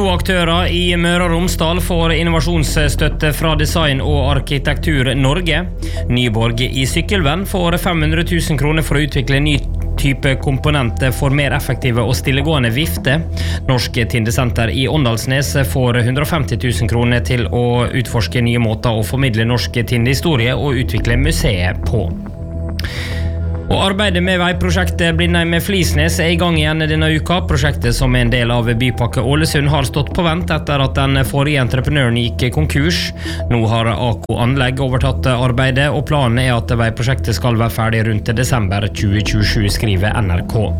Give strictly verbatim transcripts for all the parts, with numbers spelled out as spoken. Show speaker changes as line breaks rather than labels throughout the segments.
To aktører i Møre og Romsdal får innovasjonsstøtte fra Design og Arkitektur Norge. Nyborg i Sykkelvenn får fem hundre tusen kroner for å utvikle ny type komponenter for mer effektive og stillegående vifte. Norsk Tindesenter i Åndalsnes får hundre og femti tusen kroner til å utforske nye måter å formidle norsk tindehistorie og utvikle museet på. Og arbeidet med veiprosjektet Blindheim-Flisnes er i gang igjen denne uka. Prosjektet som er en del av Bypakke Ålesund har stått på vent etter at den forrige entreprenøren gikk konkurs. Nå har A K Anlegg overtatt arbeidet, og planen er at veiprosjektet skal være ferdig rundt desember tjue tjuesju, skriver N R K.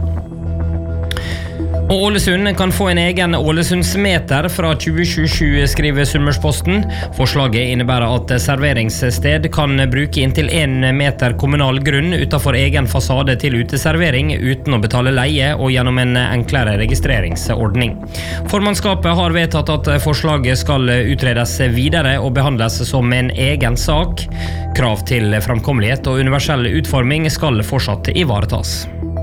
Og Ålesund kan få en egen Ålesundsmeter fra tjue tjuesju, skriver Sunnmørsposten. Forslaget innebærer at serveringssted kan bruke inntil en meter kommunal grunn utenfor egen fasade til uteservering uten å betale leie og gjennom en enklere registreringsordning. Formannskapet har vedtatt at forslaget skal utredes videre og behandles som en egen sak. Krav til framkommelighet og universell utforming skal fortsatt ivaretas.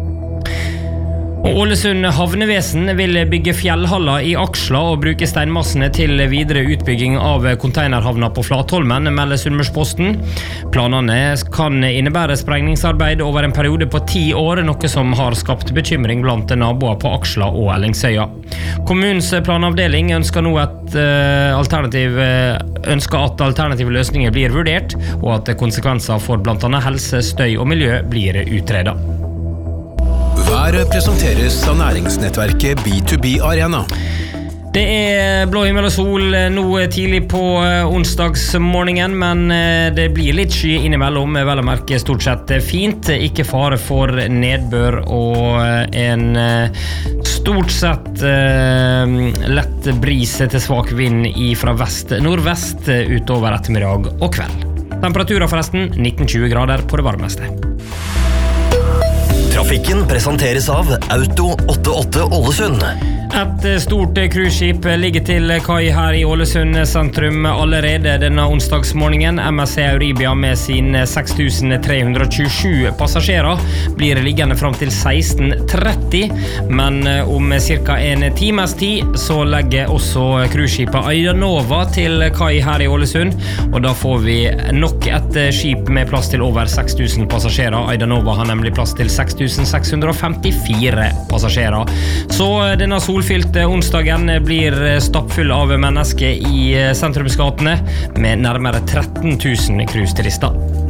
Og Ålesund havnevesen vil bygge fjellhaller i Aksla og bruke steinmassene til videre utbygging av containerhavna på Flatholmen, melder Sunnmørsposten. Planene kan innebære sprengningsarbeid over en periode på ti år, noe som har skapt bekymring blant naboer på Aksla og Ellingsøya. Kommunens planavdeling ønsker nå et uh, alternativ, uh, ønsker at alternative løsninger blir vurdert, og at konsekvenser for blant annet helse, støy og miljø blir utredet.
Været presenteres av næringsnettverket B to B Arena.
Det er blå himmel og sol nå tidlig på onsdagsmorgenen, men det blir litt sky innimellom, vel å merke stort sett fint. Ikke fare for nedbør og en stort sett lett bris til svak vind fra vest-nordvest utover ettermiddag og kveld. Temperaturen forresten nitten til tjue grader på det varmeste.
Trafikken presenteres av Auto åttiåtte Ålesund.
Et stort cruiseskip ligger til kai her i Ålesund sentrum allerede denne onsdagsmorgenen. M S C Euribia med sine seks tusen tre hundre tjuesju passasjerer blir liggende frem til seksten tretti, men om cirka en times tid så legger også cruiseskipet Aidanova til kai her i Ålesund, og da får vi nok et skip med plass til over seks tusen passasjerer. Aidanova har nemlig plass til seks tusen seks hundre femtifire passasjerer. Så denne solfylte onsdagen blir stappfull av mennesker i sentrumsgatene med nærmere tretten tusen cruiseturister.